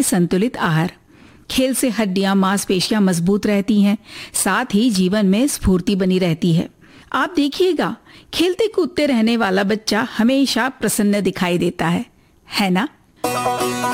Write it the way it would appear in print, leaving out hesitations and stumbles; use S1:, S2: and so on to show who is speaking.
S1: संतुलित आहार। खेल से हड्डियां, मांसपेशियां मजबूत रहती हैं, साथ ही जीवन में स्फूर्ति बनी रहती है। आप देखिएगा, खेलते कूदते रहने वाला बच्चा हमेशा प्रसन्न दिखाई देता है ना?